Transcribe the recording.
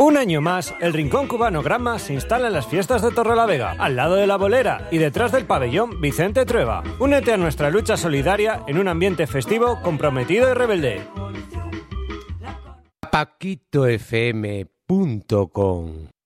Un año más, el Rincón Cubano Granma se instala en las fiestas de Torrelavega, al lado de la bolera y detrás del pabellón Vicente Trueba. Únete a nuestra lucha solidaria en un ambiente festivo, comprometido y rebelde. paquitofm.com